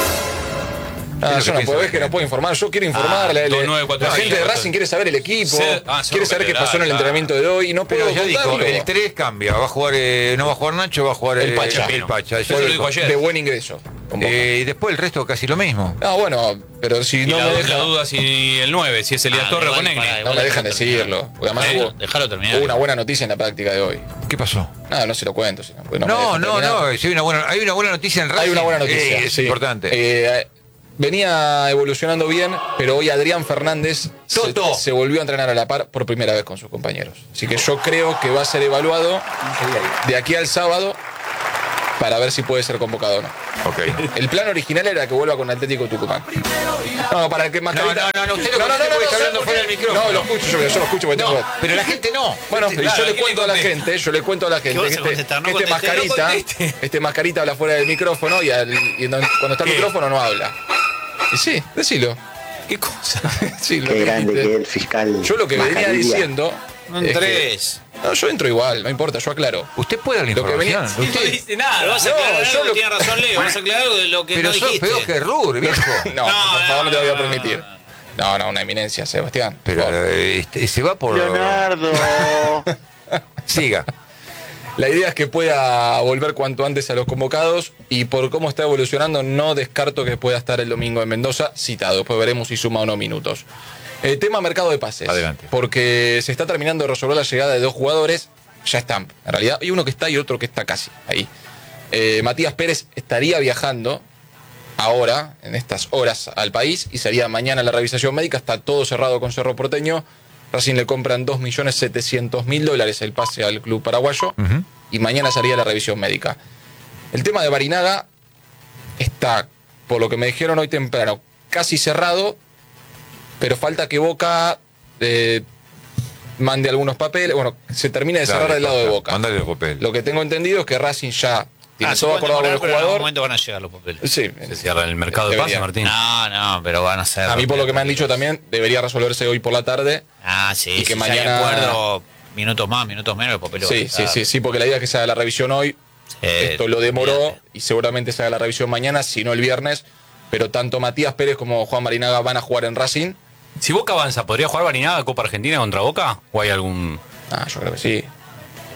Ah, Es lo yo que no pienso puedo, que es que no tiene. puedo informar. Yo quiero informar. Ah, la, la- dos nueve cuatro la gente de cinco, Racing quiere saber el equipo. Se- ah, quiere se saber qué rompe pasó en el la- entrenamiento de hoy. Y no puedo Pero ya dijo, contarlo. el tres cambia. Va a jugar, eh, no va a jugar Nacho, va a jugar El eh, Pacha. El Pacha. Eso Ya lo dijo. dijo ayer. De buen ingreso. con Boca. Eh, y después el resto casi lo mismo. No, bueno, pero si Y no la, me la dejan, duda si el nueve, si es Elías Ah, Torres o igual, Negri. pará, no igual me dejan déjalo terminar. decirlo. Porque además Eh, hubo, Déjalo terminar. hubo una buena noticia en la práctica de hoy. ¿Qué pasó? Nada, no se lo cuento. sino- porque no, me No, dejan no, terminar. no, si hay una buena, hay una buena noticia en Racing. Hay una buena noticia. Eh, es sí. importante. Eh, venía evolucionando bien, pero hoy Adrián Fernández se, Toto. se volvió a entrenar a la par por primera vez con sus compañeros. Así que yo creo que va a ser evaluado de aquí al sábado para ver si puede ser convocado o no. Ok. El plan original era que vuelva con Atlético Tucumán. No, para que Mascarita... No, no, no, usted lo conoce porque está hablando fuera del micrófono. No, lo escucho yo, yo lo escucho porque No, tengo... pero la gente no. Bueno, y Claro, yo le ¿quién cuento a la le contesta? gente, yo le cuento a la gente vas que a este, contestar? No este contesté, no mascarita, conteste. este mascarita habla fuera del micrófono y, al- y no- cuando está el ¿Qué? micrófono no habla. Y sí, decilo. ¿Qué cosa? Sí, lo Qué que grande dijiste. que es el fiscal. Yo lo que venía Mascarilla. diciendo. Un es que- tres. no, yo entro igual, no importa, yo aclaro. Usted puede dar la Lo que venía- información. No Usted- dice nada. Pero vas a No, aclarar yo algo, lo- tiene razón Leo, vas a aclarar algo de lo que pero no sos dijiste. peor que Rur, viejo. No, No, por favor, no te voy a no, permitir. No, no, una eminencia, Sebastián. por Pero favor. eh, este, se va por. Leonardo. Siga. La idea es que pueda volver cuanto antes a los convocados y por cómo está evolucionando no descarto que pueda estar el domingo en Mendoza citado. Después veremos si suma o no minutos. El tema mercado de pases. Adelante. Porque se está terminando de resolver la llegada de dos jugadores. Ya están, en realidad. Hay uno que está y otro que está casi ahí. Eh, Matías Pérez estaría viajando ahora, en estas horas, al país y sería mañana la revisación médica. Está todo cerrado con Cerro Porteño. Racing le compran dos millones setecientos mil dólares el pase al club paraguayo Ujú. y mañana salía la revisión médica. El tema de Barinaga está, por lo que me dijeron hoy temprano, casi cerrado, pero falta que Boca eh, mande algunos papeles. Bueno, se termine de cerrar Dale, del lado de Costa, Boca. Mandale los papeles. Lo que tengo entendido es que Racing ya tiene Ah, se todo pueden acordado con el demorar, pero en algún jugador. momento van a llegar los papeles. Sí, Se cierra el mercado de pase, Debería. Martín. No, no, pero van a ser. a mí por lo que me han dicho también, debería resolverse hoy por la tarde. Ah, sí, y que si ya hay mañana- acuerdo, minutos más, minutos menos, el papel va a Sí, sí, estar. sí, sí, porque la idea es que se haga la revisión hoy. Eh, Esto lo demoró olvídate. y seguramente se haga la revisión mañana, si no el viernes. Pero tanto Matías Pérez como Juan Barinaga van a jugar en Racing. Si Boca avanza, ¿podría jugar Barinaga Copa Argentina contra Boca? ¿O hay algún...? Ah, yo creo que sí.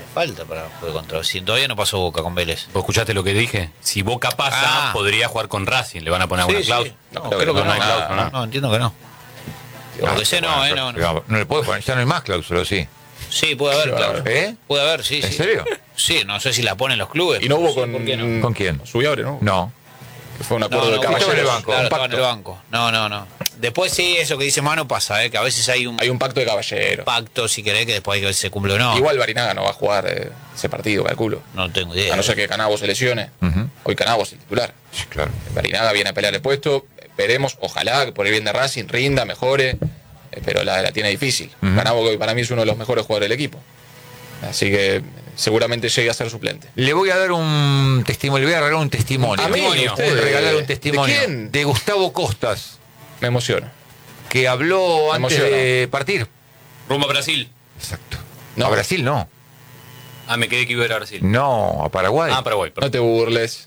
Falta para jugar contra. Si todavía no pasó Boca con Vélez. ¿Vos escuchaste lo que dije? Si Boca pasa, Ah. podría jugar con Racing. Le van a poner Sí, alguna sí. cláusula. No, creo creo que que no no. hay cláusula, No, no, entiendo que no. Por lo que sé, no, eh, no, no. No, no le puedo poner, ya no hay más cláusula, sí. Sí, puede haber, claro. ¿Eh? Puede haber, sí, ¿En sí. serio? Sí, no sé si la ponen los clubes. Y no hubo Sí, con. ¿por qué no? ¿Con quién? Subiabre, ¿no? No. Que fue un No, acuerdo no, de estaba en el caballeros. banco, Claro, un estaba en pacto. el banco. No, no, no. Después sí, eso que dice Manu pasa, ¿eh? Que a veces hay un Hay un pacto de caballeros. pacto, si querés, que después hay que ver si se cumple o no. Igual Barinaga no va a jugar eh, ese partido, calculo. No tengo idea. A no ser que Canavo se lesione. Ujú. Hoy Canavo es el titular. Sí, claro. Barinaga viene a pelear el puesto. Veremos, ojalá que por el bien de Racing rinda, mejore. eh, Pero la, la tiene difícil. Ujú. Canavo, que para mí es uno de los mejores jugadores del equipo. Así que seguramente llegue a ser suplente. Le voy a dar un testimonio, le voy a regalar un testimonio. A mí, Voy a usted, regalar un ¿de testimonio. quién? De Gustavo Costas, Me emociona. que habló Me antes emociona. de partir. Rumbo a Brasil. Exacto. No. A Brasil no. Ah, me quedé que iba a ir a Brasil. No, a Paraguay. Ah, Paraguay, perdón. No te burles.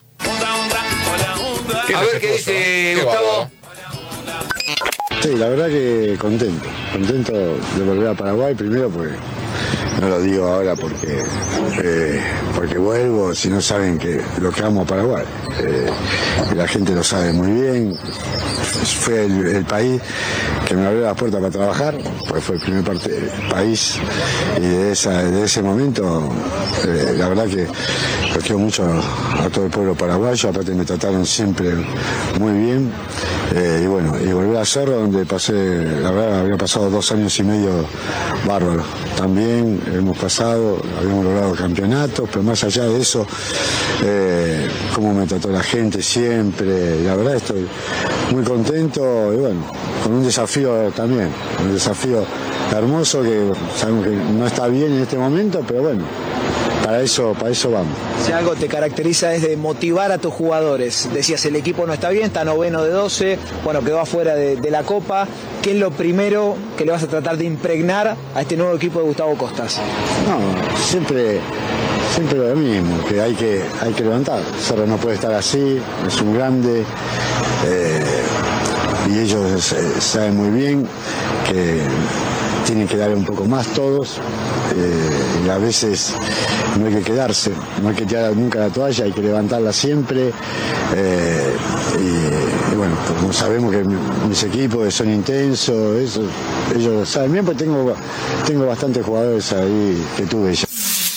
A ver qué dice Qué Gustavo. bárbaro. Sí, la verdad que contento, contento de volver a Paraguay, primero porque, no lo digo ahora porque, eh, porque vuelvo, si no saben que lo que amo a Paraguay. Eh, y la gente lo sabe muy bien, fue el, el país que me abrió las puertas para trabajar, pues fue el primer parte- país y de, esa, de ese momento, eh, la verdad que lo quiero mucho a todo el pueblo paraguayo, aparte me trataron siempre muy bien. Eh, y bueno, y volver a Cerro, donde pasé, la verdad, había pasado dos años y medio bárbaro. También hemos pasado, habíamos logrado campeonatos, pero más allá de eso, eh, cómo me trató la gente siempre, la verdad estoy muy contento y bueno, con un desafío también, un desafío hermoso que sabemos que no está bien en este momento, pero bueno, para eso, para eso vamos. Si algo te caracteriza es de motivar a tus jugadores. Decías, el equipo no está bien, está noveno de doce, bueno, quedó afuera de, de la Copa. ¿Qué es lo primero que le vas a tratar de impregnar a este nuevo equipo de Gustavo Costas? No, siempre, siempre lo mismo, que hay que, hay que levantar. Cerro no puede estar así, es un grande, eh, y ellos eh, saben muy bien que tienen que dar un poco más todos, eh, y a veces no hay que quedarse, no hay que tirar nunca la toalla, hay que levantarla siempre, eh, y, y bueno, como sabemos que mis equipos son intensos, eso, ellos lo saben bien, pues tengo, tengo bastantes jugadores ahí que tuve ya.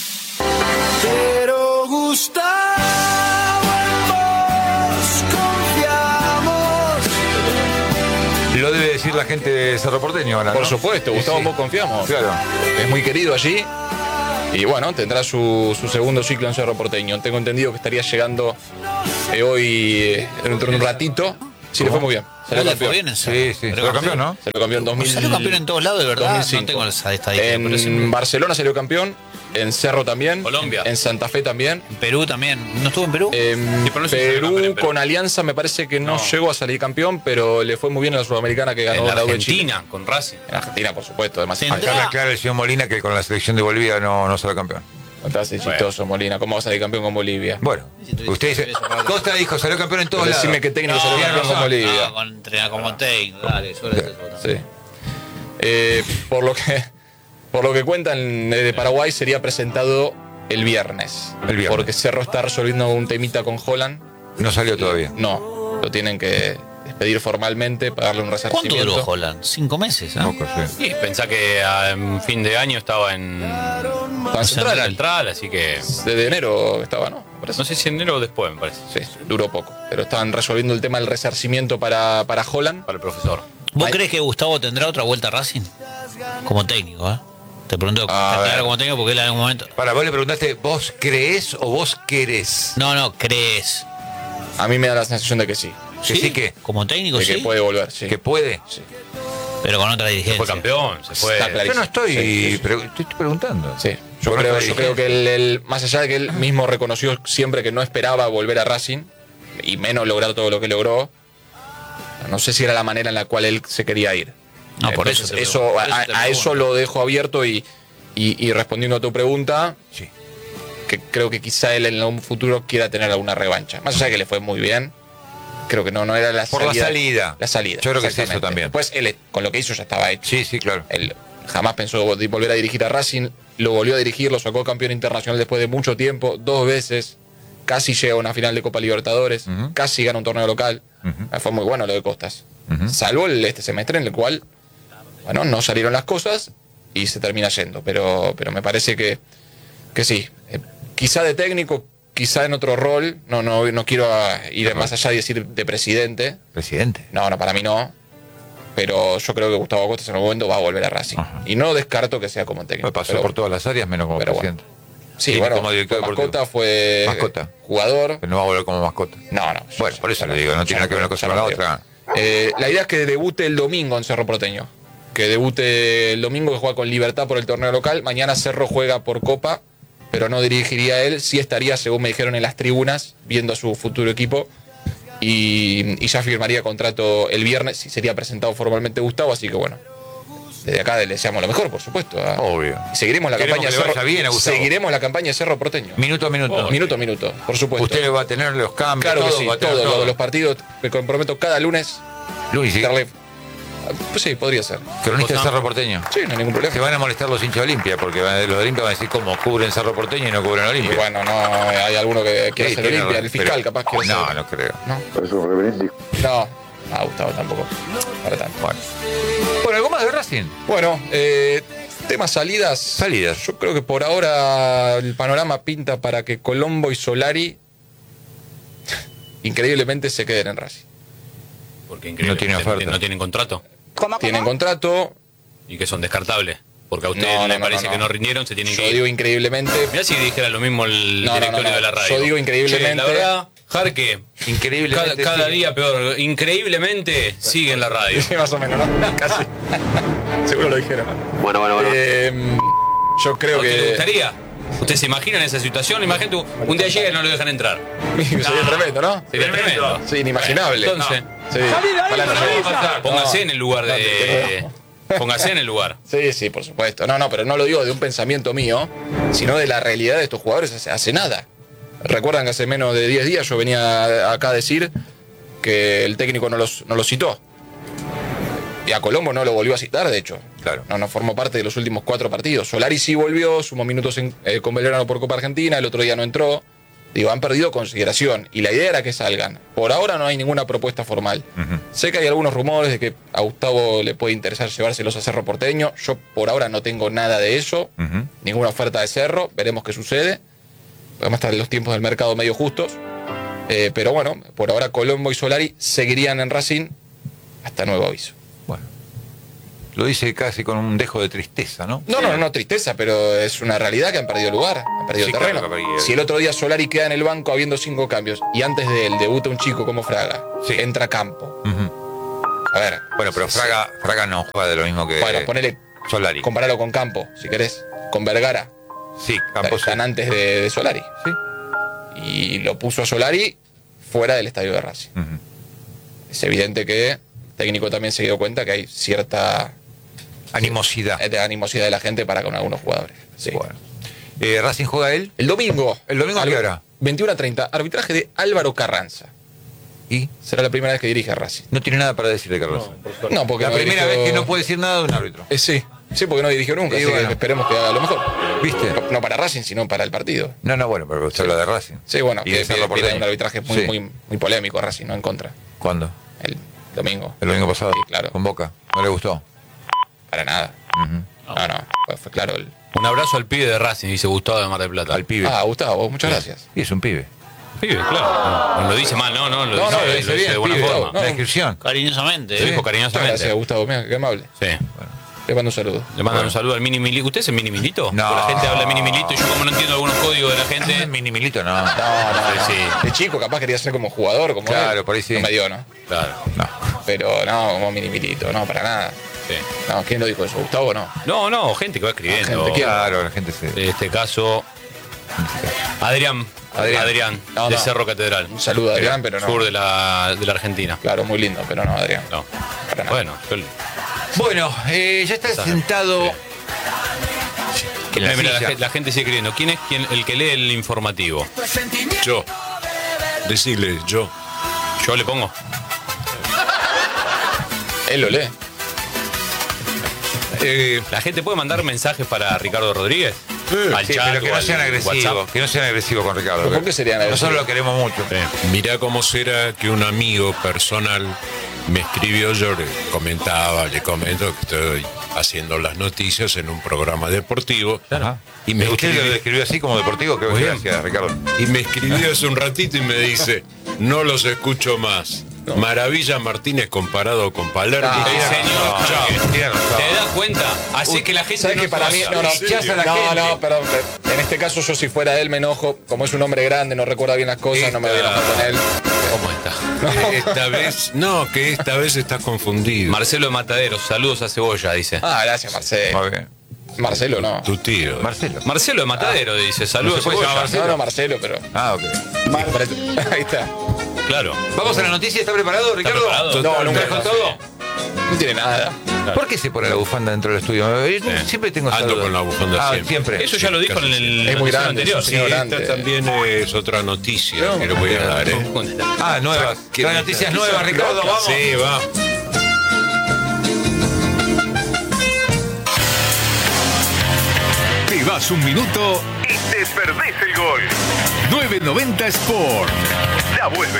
Pero Gustavo, en vos confiamos. Lo debe decir la gente de Cerro Porteño ahora, ¿no? Por supuesto, Gustavo, Sí, en sí. vos confiamos. Claro. Es muy querido allí. Y bueno, tendrá su, su segundo ciclo en Cerro Porteño. Tengo entendido que estaría llegando eh, hoy eh, dentro de un ratito. Sí, le fue muy bien. Salió ¿No le fue campeón. bien en Cerro? Sí, sí. Pero Salió campeón, ¿no? Salió campeón en dos mil. Salió campeón en todos lados, de verdad. dos mil cinco. No tengo esa estadística. pero En siempre- Barcelona salió campeón. En Cerro también. Colombia. En Santa Fe también. En Perú también. ¿No estuvo en Perú? En Sí, pero no sé si salió Perú, campeón en Perú. con Alianza me parece que no, No. llegó a salir campeón, pero le fue muy bien a la Sudamericana que ganó En la la U de Chile. Argentina, con Racing. En Argentina, por supuesto. Además, Sí. Acá me aclara el señor Molina que con la selección de Bolivia no, no salió campeón. Estás chistoso, Molina. ¿Cómo va a salir campeón con Bolivia? Bueno, usted dice, Costa dijo, salió campeón en todos Pero lados. decime qué técnico salió Tiene campeón con razón. Bolivia. No, con entrenar como técnico. Dale, suele ser eso también. Sí. Eh, por lo que por lo que cuentan eh, de Paraguay sería presentado el viernes. El viernes. Porque Cerro está resolviendo un temita con Holland. No salió todavía. No, lo tienen que despedir formalmente, pagarle un ¿Cuánto resarcimiento. duró Holland? ¿Cinco meses? ¿ah? Poco, sí. Y pensá que a en fin de año estaba en Estaba en Central, Central, así que. desde enero estaba, ¿no? Me parece. No sé si en enero o después, me parece. Sí, duró poco. Pero estaban resolviendo el tema del resarcimiento para, para Holland. Para el profesor. ¿Vos Ay. crees que Gustavo tendrá otra vuelta a Racing? Como técnico, ¿eh? Te pregunto, A ¿está ver. claro como técnico? Porque él en algún momento... Para, vos le preguntaste, ¿vos crees o vos querés? No, no, crees. A mí me da la sensación de que sí. Que sí que, Como técnico, De sí. que puede volver, sí. que puede. Sí. Pero con otra dirigencia. Fue campeón, se fue. Está Yo clarísimo. no estoy, Sí, sí, sí. pre- te estoy preguntando. Sí, yo Con creo, otra yo creo que él, él, más allá de que él mismo reconoció siempre que no esperaba volver a Racing, y menos lograr todo lo que logró, no sé si era la manera en la cual él se quería ir. No, por Entonces, eso te eso, pregunto, por a, eso te a eso pregunto. lo dejo abierto y, y, y respondiendo a tu pregunta, Sí. que creo que quizá él en un futuro quiera tener alguna revancha. Más allá de que le fue muy bien, creo que no, no era la Por la salida. salida. La salida. Yo creo que es eso exactamente. también. Después él, con lo que hizo ya estaba hecho. Sí, sí, claro. Él jamás pensó volver a dirigir a Racing, lo volvió a dirigir, lo sacó campeón internacional después de mucho tiempo, dos veces, casi llega a una final de Copa Libertadores, uh-huh. casi gana un torneo local, uh-huh. fue muy bueno lo de Costas, uh-huh. salvo el, este semestre en el cual, bueno, no salieron las cosas y se termina yendo, pero, pero me parece que, que sí, eh, quizá de técnico, quizá en otro rol, no, no, no quiero ir más allá de decir de presidente. ¿Presidente? No, no, para mí no. Pero yo creo que Gustavo Acosta en algún momento va a volver a Racing. Ajá. Y no descarto que sea como técnico. Pasó pero, por todas las áreas, menos como presidente. Bueno. Sí, bueno, como director fue mascota, fue mascota. Jugador. Pero no va a volver como mascota. No, no. Bueno, por eso le digo, no tiene nada que ver una cosa con la otra. Eh, la idea es que debute el domingo en Cerro Porteño. Que debute el domingo, que juega con Libertad por el torneo local. Mañana Cerro juega por Copa, pero no dirigiría él, sí estaría, según me dijeron en las tribunas, viendo a su futuro equipo, y, y ya firmaría contrato el viernes, y sería presentado formalmente Gustavo, así que bueno, desde acá le deseamos lo mejor, por supuesto. ¿eh? Obvio. Y seguiremos la Queremos campaña de Cerro, bien, seguiremos la campaña de Cerro Porteño. Minuto a minuto. Oh, minuto a minuto, por supuesto. Usted va a tener los cambios, claro todo, que sí, va a tener todo, todo. los partidos, me comprometo cada lunes. Luis, ¿sí? darle, Pues sí, podría ser. Cronista de Cerro Porteño. Sí, no hay ningún problema. Se van a molestar los hinchas de Olimpia, porque los de Olimpia van a decir cómo cubren Cerro Porteño y no cubren Olimpia. Y bueno, no, hay alguno que quiere Sí, ser tiene Olimpia, razón, el fiscal pero- capaz quiere No, ser. no creo. No, Es un reverendo. no, no, Gustavo tampoco. Para tanto. Bueno. Bueno, ¿algo más de Racing? Bueno, eh, temas salidas. Salidas. Yo creo que por ahora el panorama pinta para que Colombo y Solari increíblemente se queden en Racing. Porque increíble. No tiene oferta. No tienen contrato. Tienen contrato. Y que son descartables. Porque a usted No, no, le no, parece no, no. que no rindieron, se tienen Yo que ir. digo increíblemente. Mirá si dijera lo mismo el No, no, no, directorio no. de la radio. Yo digo increíblemente- Che, la verdad, Jarque, Increíblemente. cada, cada sí. día peor. Increíblemente sigue en la radio. Sí, más o menos, ¿no? Casi. Seguro lo dijeron. Bueno, bueno, bueno. Eh, yo creo ¿A usted le que. gustaría? ¿Usted se imagina en esa situación? Imagínate, un día llega y no lo dejan entrar. Sería tremendo, ¿no? Sería tremendo. Sí, inimaginable. Entonces, Sí. Ojalá no llegue. póngase No, en el lugar no, de... no. Póngase en el lugar. Sí, sí, por supuesto. No, no, pero no lo digo de un pensamiento mío, sino de la realidad de estos jugadores hace, hace nada. Recuerdan que hace menos de diez días yo venía acá a decir que el técnico no los, no los citó. Y a Colombo no lo volvió a citar, de hecho. Claro. No, no formó parte de los últimos cuatro partidos. Solari sí volvió, sumó minutos en- eh, con Belgrano por Copa Argentina, el otro día no entró. Digo, han perdido consideración y la idea era que salgan. Por ahora no hay ninguna propuesta formal. Ujú. Sé que hay algunos rumores de que a Gustavo le puede interesar llevárselos a Cerro Porteño. Yo por ahora no tengo nada de eso, Ujú. ninguna oferta de Cerro. Veremos qué sucede. Además están los tiempos del mercado medio justos. Eh, pero bueno, por ahora Colombo y Solari seguirían en Racing hasta nuevo aviso. Bueno. Lo dice casi con un dejo de tristeza, ¿no? No, no, no, tristeza, pero es una realidad que han perdido lugar, han perdido Sí, terreno. claro que ha perdido. Si el otro día Solari queda en el banco habiendo cinco cambios y antes de él debuta un chico como Fraga, Sí. entra a Campo. Ujú. A ver. Bueno, pero sí, Fraga, Fraga no juega de lo mismo que sí. Bueno, ponele, Solari. comparalo con Campo, si querés, con Vergara. Sí, Campos. Están antes de, de Solari. Sí. Y lo puso a Solari fuera del estadio de Racing. Ujú. Es evidente que el técnico también se dio cuenta que hay cierta Animosidad. eh, de animosidad de la gente para con algunos jugadores. Sí. Bueno. Eh, ¿Racing juega él? El domingo. ¿El domingo a qué hora? veintiuno a treinta. Arbitraje de Álvaro Carranza. ¿Y? Será la primera vez que dirige a Racing. No tiene nada para decir de Carlos. No, porque La no primera dirigió- vez que no puede decir nada de un árbitro. Eh, sí, sí, porque no dirigió nunca, Y así bueno. que esperemos que haga lo mejor. ¿Viste? No, no para Racing, sino para el partido. No, no, bueno, pero usted habla de Racing. Sí, bueno, Y que de Cerro viene Porteño. un arbitraje muy, Sí. muy, muy polémico Racing, no en contra. ¿Cuándo? El domingo. El domingo pasado. Sí, claro. Con Boca. ¿No le gustó? Para nada. Ujú. No, no, fue, fue claro. El... Un abrazo al pibe de Racing, dice Gustavo de Mar del Plata. Al pibe. Ah, Gustavo, muchas gracias. Y es un pibe. Pibe, claro. No lo dice mal, no, no, lo No, dice, no, lo lo dice dice bien, de buena pibe, forma. no. La descripción. Cariñosamente. Lo ¿eh? dijo Muchas cariñosamente. gracias, Gustavo, mira, qué amable. Sí. Le mando un saludo. Le mandan un saludo al Mini Milito. ¿Usted es el Mini Milito? No. Porque la gente habla de Mini Milito y yo como no entiendo algunos códigos de la gente... Mini Milito, no. No, no, no. Sí, sí. De chico capaz quería ser como jugador, como Claro, él. por ahí sí. No me dio, ¿no? Claro, No. Pero no, como minimilito, no, para nada. sí. No, ¿quién lo dijo eso? ¿Gustavo no? No, no, gente que va escribiendo. Gente que- Claro, la gente se. En este caso, Adrián. Adrián. Adrián, No, de no. Cerro Catedral. Un saludo a Adrián, pero no. Sur de la, de la Argentina. Claro, muy lindo, pero no, Adrián. No. Para nada. Bueno, yo... Bueno, eh, ya está sentado. En la Mira, mira, la, silla. gen- la gente sigue escribiendo. ¿Quién es quien, el que lee el informativo? Yo. Decirle, yo. Yo le pongo. Él lo lee. Eh, la gente puede mandar mensajes para Ricardo Rodríguez. Eh, al Sí, chat pero que o no al sean agresivos, WhatsApp. que no sean agresivos con Ricardo. ¿Por qué serían agresivos? Nosotros lo queremos mucho. Mirá cómo será que un amigo personal me escribió, yo le comentaba, le comento que estoy haciendo las noticias en un programa deportivo. Ajá. Y me ¿Usted lo escribió, describió así como deportivo? Que Muy bien. gracias, Ricardo. y me escribió hace un ratito y me dice, no los escucho más. Maravilla Martínez comparado con Palermo. Ah, Sí, señor. Chao. Tiene razón. ¿Te das cuenta? Así que la gente ¿Sabes no que para mí, pasa. no, no, Hinchás a la no, gente. no, perdón, pero en este caso yo si fuera él me enojo, como es un hombre grande, no recuerda bien las cosas, no me voy a enojar con él. ¿Cómo está? Eh, Esta vez, no, que esta vez estás confundido. Marcelo de Mataderos, saludos a Cebolla, dice. Ah, gracias Marcelo. Muy bien. Marcelo no. Tu tío. Marcelo. Marcelo de Matadero dice, saludos No se puede a llamar Cebolla. No, no, Marcelo, pero. Ah, ok. Ahí está. Claro. Vamos a la noticia, ¿está preparado, Ricardo? preparado? No, nunca. ¿Trajo todo? No tiene nada. ¿Por qué se pone la bufanda dentro del estudio? Yo Siempre tengo esa Ando duda. con la bufanda Ah, siempre. siempre. Eso ya lo dijo en el Es muy noticiero grande, anterior. es un Sí, señor esta grande. también es otra noticia que le voy a dar, ¿eh? Ah, nuevas. ¿Qué Las me- noticias qué nuevas, son Ricardo, locas? vamos. Sí, va. Te vas un minuto Y desperdés el gol. novecientos noventa Sport. Ya vuelve.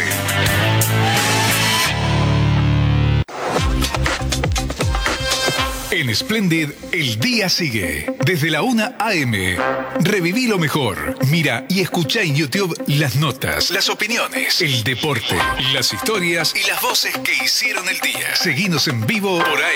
En Splendid, el día sigue. Desde la una a eme. Reviví lo mejor. Mira y escucha en YouTube las notas, las opiniones, el deporte, las historias y las voces que hicieron el día. Seguinos en vivo por A